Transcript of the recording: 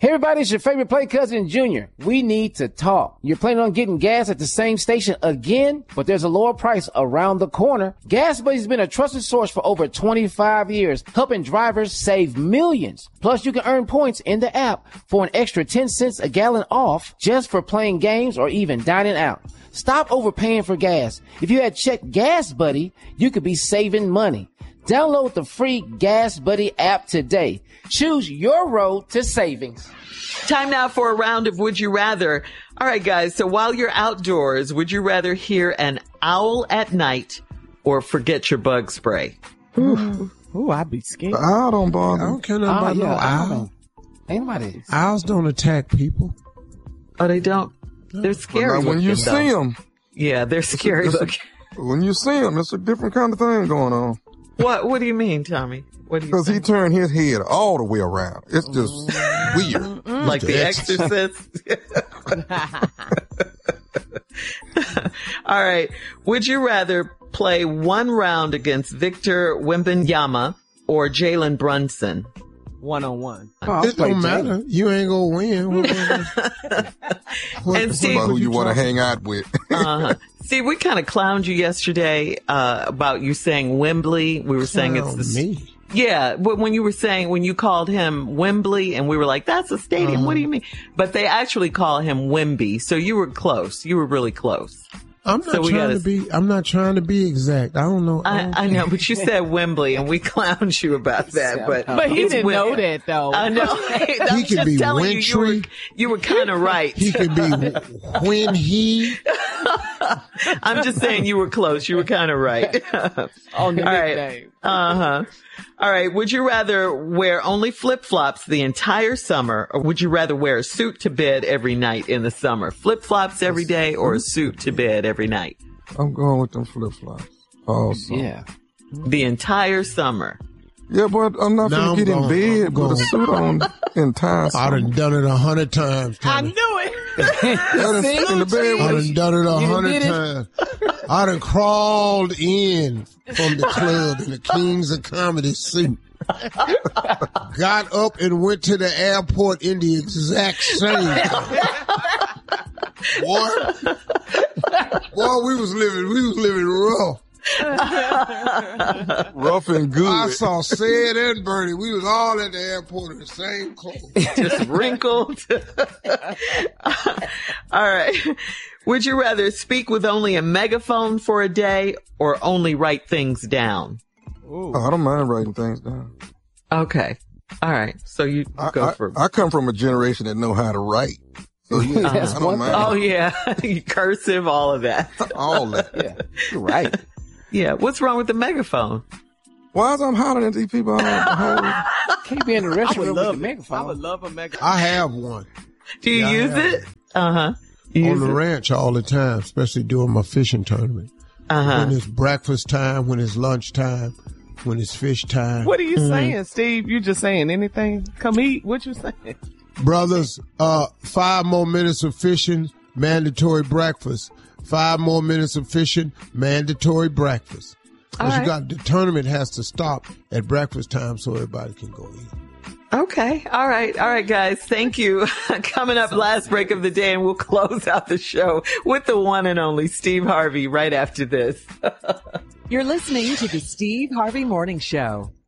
Hey everybody, it's your favorite play cousin, Junior. We need to talk. You're planning on getting gas at the same station again, but there's a lower price around the corner. Gas Buddy's been a trusted source for over 25 years, helping drivers save millions. Plus, you can earn points in the app for an extra 10 cents a gallon off just for playing games or even dining out. Stop overpaying for gas. If you had checked Gas Buddy, you could be saving money. Download the free Gas Buddy app today. Choose your road to savings. Time now for a round of Would You Rather. All right, guys. So while you're outdoors, would you rather hear an owl at night or forget your bug spray? Ooh, I'd be scared. The owl don't bother. I don't care nothing about no owl. Ain't nobody. Owls don't attack people. Oh, they don't? They're scary. When you see them. Yeah, they're scary looking. When you see them, it's a different kind of thing going on. What do you mean, Tommy? What do you Because he turned his head all the way around. It's just weird. Like The Exorcist? All right. Would you rather play one round against Victor Wembanyama or Jalen Brunson? One-on-one. It don't matter. You ain't gonna win. And Steve, about who you want to hang out with. Steve, we kind of clowned you yesterday about you saying Wembley. We were saying it's me. Yeah, but when you called him Wembley, and we were like, that's a stadium. What do you mean? But they actually call him Wemby. So you were close. You were really close. I'm not trying to be exact. I don't know. I know, but you said Wembley, and we clowned you about that. But he didn't know that, though. I know. He could be wintry. You were kind of right. He could be when he. I'm just saying you were close. You were kind of right. On the nickname. All right. Would you rather wear only flip-flops the entire summer, or would you rather wear a suit to bed every night in the summer? Flip-flops every day or a suit to bed every night? I'm going with them flip-flops. Awesome. Yeah. The entire summer. Yeah, but I'm not going to get in bed with a suit on entire summer. I done done it 100 times. I knew it. In the bed I with done done it 100 times. I done crawled in from the club in the Kings of Comedy suit. Got up and went to the airport in the exact same time. Boy, we was living rough. rough and good. I saw Sid and Bernie. We was all at the airport in the same clothes. Just wrinkled. All right. Would you rather speak with only a megaphone for a day or only write things down? I don't mind writing things down. Okay. All right. So you go for I come from a generation that know how to write. So yeah, I don't mind. Oh, yeah. Cursive, all of that. All that. Yeah. You're right. Yeah. What's wrong with the megaphone? Why is I'm hollering at these people all the whole... Can't be in the restroom with the megaphone. I would love a megaphone. I have one. Do you use it? On the ranch all the time, especially during my fishing tournament. When it's breakfast time, when it's lunch time, when it's fish time. What are you saying, Steve? You just saying anything? Come eat. What you saying? Brothers, 5 more minutes of fishing, mandatory breakfast. 5 more minutes of fishing, mandatory breakfast. Because the tournament has to stop at breakfast time so everybody can go eat. Okay. All right, guys. Thank you. Coming up, last break of the day, and we'll close out the show with the one and only Steve Harvey right after this. You're listening to the Steve Harvey Morning Show.